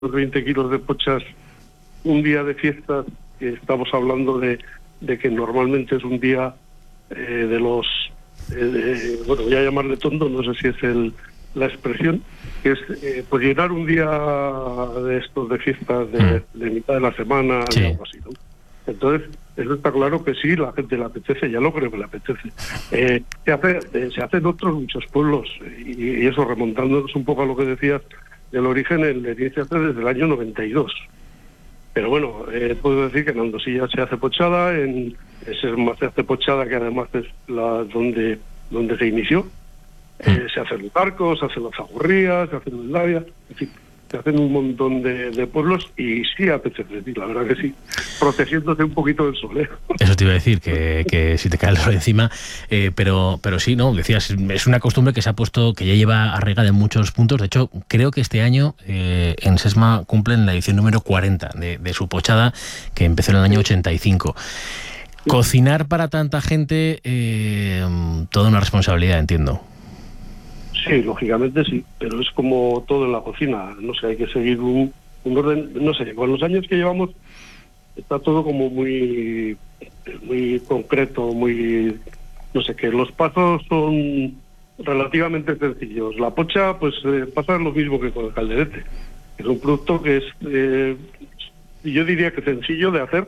20 kilos de pochas un día de fiesta, estamos hablando de que normalmente es un día de los, bueno, voy a llamarle tonto, no sé si es la expresión, que es pues llenar un día de estos de fiestas de mitad de la semana, Sí. algo así, ¿no? Entonces, eso está claro que sí, la gente le apetece, ya lo creo que le apetece. Se hace en otros muchos pueblos, y eso remontándonos un poco a lo que decías del origen, el Lerín se hace desde el año 92. Pero bueno, puedo decir que en Andosilla se hace pochada, en Sesma se hace pochada, que además es donde se inició. Se hacen los Arcos, se hacen las Agurrías, se hacen los Labia, en fin, se hacen un montón de pueblos y sí apetece, la verdad que sí, protegiéndose un poquito del sol. Eso te iba a decir, que si te cae el sol encima, pero sí, no, decías, es una costumbre que se ha puesto, que ya lleva arraigada en muchos puntos. De hecho, creo que este año en Sesma cumplen la edición número 40 de su pochada, que empezó en el año 85. Cocinar para tanta gente, toda una responsabilidad, entiendo. Sí, lógicamente sí, pero es como todo en la cocina, no sé, hay que seguir un orden, no sé, con los años que llevamos está todo como muy concreto, muy, no sé, que los pasos son relativamente sencillos. La pocha, pues pasa lo mismo que con el calderete, es un producto que es, yo diría que sencillo de hacer,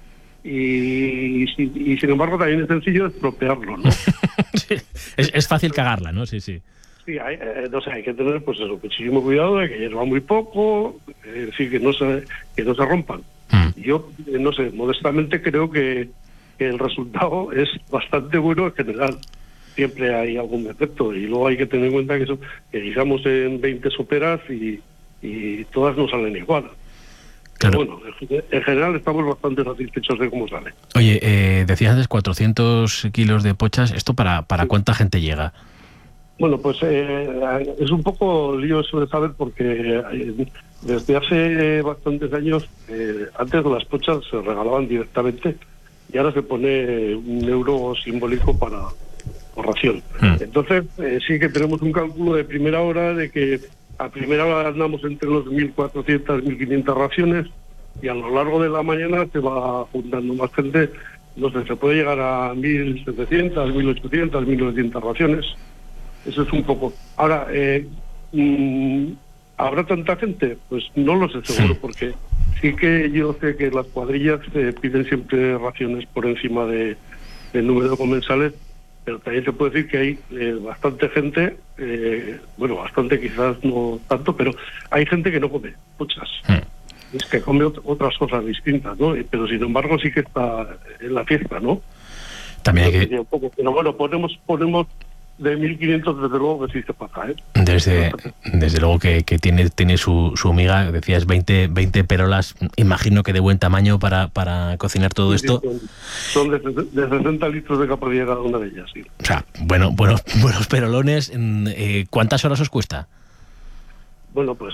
y sin embargo también es sencillo de estropearlo, ¿no? Sí, es fácil cagarla, ¿no? Sí, sí. Sí, no sé, hay que tener pues eso, muchísimo cuidado de que hierva muy poco, es decir, que no se rompan. Yo, no sé, modestamente creo que el resultado es bastante bueno en general. Siempre hay algún defecto y luego hay que tener en cuenta que digamos en 20 soperas y todas no salen igual. Claro. Pero bueno, en general estamos bastante satisfechos de cómo sale. Oye, decías antes 400 kilos de pochas, ¿esto para cuánta gente llega? Bueno, pues es un poco lío eso de saber porque desde hace bastantes años, antes las pochas se regalaban directamente y ahora se pone un euro simbólico por ración. Entonces sí que tenemos un cálculo de primera hora de que a primera hora andamos entre los 1.400, 1.500 raciones y a lo largo de la mañana se va juntando más gente. No sé, se puede llegar a 1.700, 1.800, 1.900 raciones. Eso es un poco. Ahora, ¿habrá tanta gente? Pues no lo sé seguro, porque sí que yo sé que las cuadrillas piden siempre raciones por encima del número de comensales, pero también se puede decir que hay bastante gente, bueno, bastante quizás no tanto, pero hay gente que no come pochas. Es que come otras cosas distintas, ¿no? Pero sin embargo sí que está en la fiesta, ¿no? También hay que... Un poco, pero bueno, ponemos de 1.500 desde luego que sí se pasa, ¿eh? Desde luego que tiene su miga. Decías 20 perolas, imagino que de buen tamaño para cocinar todo esto. Son de 60 litros de capacidad cada una de ellas, sí. O sea, buenos perolones. ¿Cuántas horas os cuesta? Bueno, pues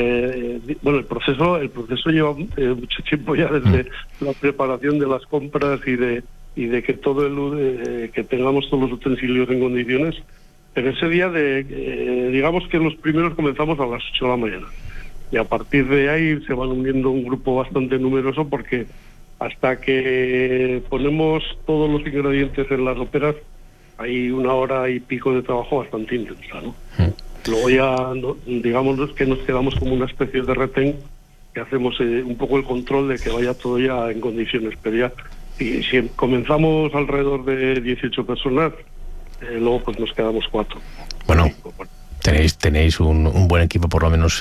el proceso lleva mucho tiempo ya, desde la preparación de las compras y de que todo que tengamos todos los utensilios en condiciones. Pero ese día digamos que los primeros comenzamos a las 8 de la mañana y a partir de ahí se van uniendo un grupo bastante numeroso, porque hasta que ponemos todos los ingredientes en las soperas hay 1 hora y pico de trabajo bastante intensa, ¿no? Luego ya digamos que nos quedamos como una especie de retén, que hacemos un poco el control de que vaya todo ya en condiciones, pero ya si comenzamos alrededor de 18 personas, luego pues nos quedamos 4. Bueno, tenéis un buen equipo, por lo menos.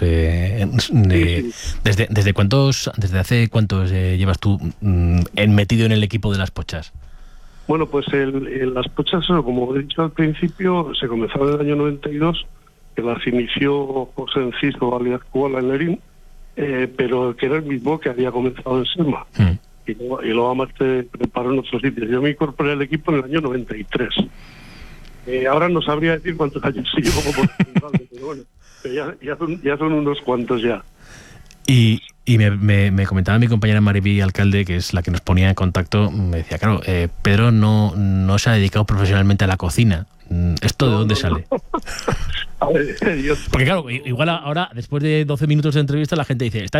Sí. ¿Desde hace cuántos llevas tú metido en el equipo de las pochas? Bueno, pues las pochas, como he dicho al principio, se comenzaron en el año 92, que las inició José Enciso, alias Kuala en Lerín, pero que era el mismo que había comenzado en Sesma. Y luego además se preparó en otros sitios. Yo me incorporé al equipo en el año 93. Ahora no sabría decir cuántos años llevo como responsable, pero bueno, ya son unos cuantos ya. Y me comentaba mi compañera Mariví Alcalde, que es la que nos ponía en contacto, me decía, claro, Pedro no se ha dedicado profesionalmente a la cocina. ¿Esto de dónde sale? A ver, Porque claro, igual ahora, después de 12 minutos de entrevista, la gente dice,